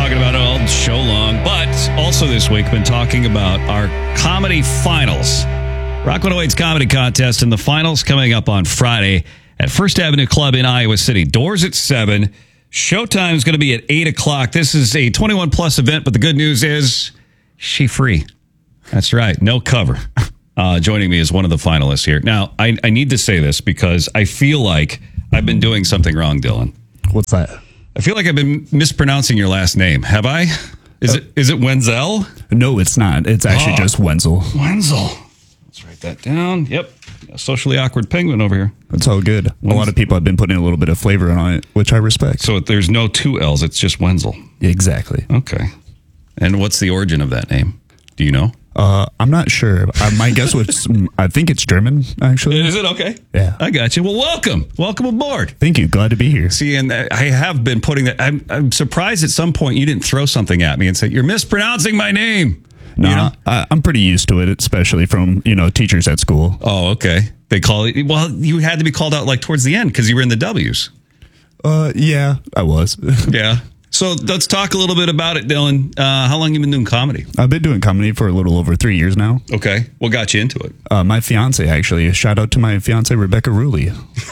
talking about it all show long, but also this week, been talking about our comedy finals. Rock 108's comedy contest and the finals coming up on Friday at First Avenue Club in Iowa City. Doors at 7. Showtime is going to be at 8 o'clock. This is a 21 plus event, but the good news is she free. That's right. No cover. Joining me is one of the finalists here. Now, I need to say this because I feel like I've been doing something wrong, Dylan. What's that? I feel like I've been mispronouncing your last name. Have I? Is it Wenzel? No, it's not. It's actually just Wenzel. Wenzel. Let's write that down. Yep. A socially awkward penguin over here. It's all good. A lot of people have been putting a little bit of flavor on it, which I respect. So there's no two L's. It's just Wenzel. Exactly. Okay. And what's the origin of that name? Do you know? I'm not sure. My guess was, I think it's German, actually. Is it? Okay. Yeah. I got you. Well, welcome. Welcome aboard. Thank you. Glad to be here. See, and I have been putting that. I'm surprised at some point you didn't throw something at me and say, you're mispronouncing my name. No, you know? I'm pretty used to it, especially from, teachers at school. Oh, okay. They call it. Well, you had to be called out like towards the end because you were in the W's. Yeah, I was. Yeah. So let's talk a little bit about it, Dylan. How long have you been doing comedy? I've been doing comedy for a little over 3 years now. Okay. What got you into it? My fiance, actually. Shout out to my fiance, Rebecca Ruley.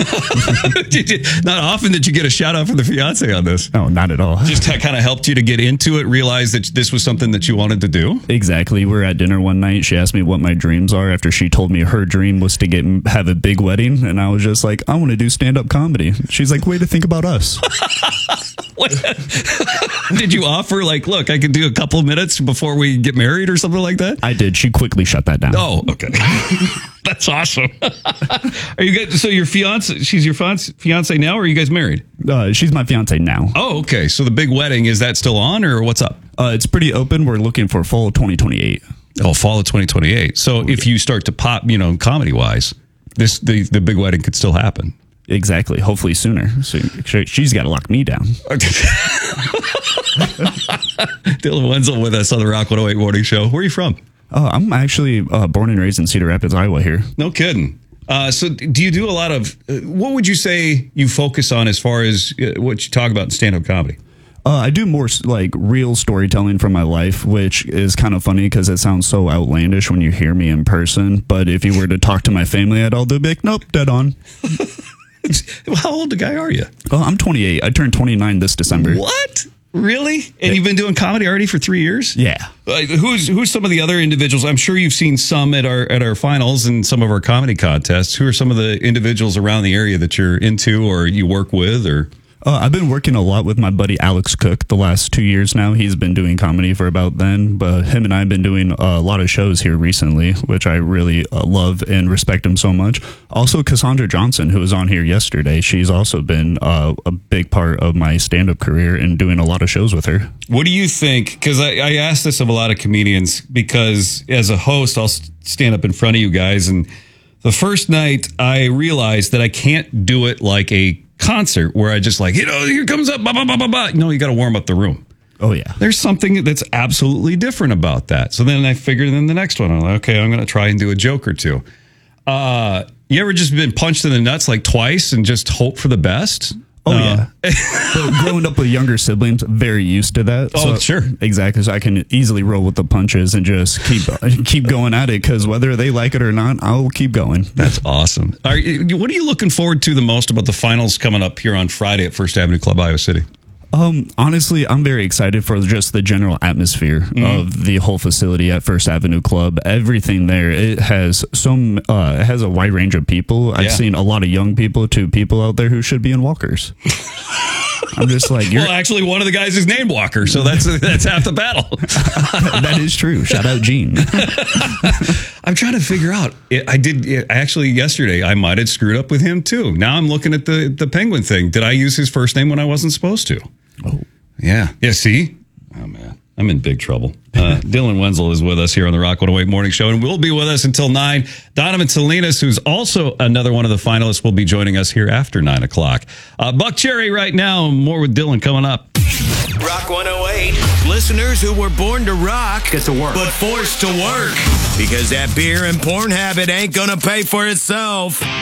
Not often did you get a shout out from the fiance on this. No, not at all. Just kind of helped you to get into it, realize that this was something that you wanted to do? Exactly. We were at dinner one night. She asked me what my dreams are after she told me her dream was to have a big wedding. And I was just like, I want to do stand-up comedy. She's like, way to think about us. Did you offer look, I could do a couple of minutes before we get married or something like that? I did. She quickly shut that down. Oh, okay. That's awesome. Are you guys, so your fiance, she's your fiance now, or are you guys married? She's my fiance now. Oh, okay. So the big wedding, is that still on or what's up? It's pretty open. We're looking for fall 2028. Oh, fall of 2028. So if you start to pop, comedy wise, the big wedding could still happen. Exactly. Hopefully sooner. So she's got to lock me down. Okay. Dylan Wenzel with us on the Rock 108 Morning Show. Where are you from? I'm actually born and raised in Cedar Rapids, Iowa here. No kidding. So do you do a lot of, what would you say you focus on as far as what you talk about in stand-up comedy? I do more real storytelling from my life, which is kind of funny because it sounds so outlandish when you hear me in person. But if you were to talk to my family at all, they'd be like, nope, dead on. How old a guy are you? Oh, I'm 28. I turned 29 this December. What? Really? And you've been doing comedy already for 3 years? Yeah. Who's some of the other individuals? I'm sure you've seen some at our finals and some of our comedy contests. Who are some of the individuals around the area that you're into or you work with or? I've been working a lot with my buddy Alex Cook the last 2 years now. He's been doing comedy for about then, but him and I have been doing a lot of shows here recently, which I really love and respect him so much. Also, Cassandra Johnson, who was on here yesterday, she's also been a big part of my stand-up career and doing a lot of shows with her. What do you think? Because I ask this of a lot of comedians because as a host, I'll stand up in front of you guys, and the first night I realized that I can't do it like a concert where I just here comes up, bah, bah, bah, bah, bah. No, you got to warm up the room. Oh, yeah. There's something that's absolutely different about that. So then I figured in the next one, I'm like, okay, I'm going to try and do a joke or two. You ever just been punched in the nuts twice and just hope for the best? Oh, yeah. But growing up with younger siblings, very used to that. Oh, sure. Exactly. So I can easily roll with the punches and just keep going at it because whether they like it or not, I'll keep going. That's awesome. What are you looking forward to the most about the finals coming up here on Friday at First Avenue Club, Iowa City? Honestly, I'm very excited for just the general atmosphere of the whole facility at First Avenue Club. Everything there, it has it has a wide range of people. I've seen a lot of young people to people out there who should be in walkers. I'm just like, well, actually, one of the guys is named Walker, so that's half the battle. That is true. Shout out, Gene. I'm trying to figure out. Actually, yesterday, I might have screwed up with him, too. Now I'm looking at the penguin thing. Did I use his first name when I wasn't supposed to? Oh. Yeah. Yeah, see? Oh, man. I'm in big trouble. Dylan Wenzel is with us here on the Rock 108 Morning Show, and will be with us until 9. Donovan Salinas, who's also another one of the finalists, will be joining us here after 9 o'clock. Buck Cherry right now. More with Dylan coming up. Rock 108. Listeners who were born to rock get to work, but forced to work because that beer and porn habit ain't gonna pay for itself.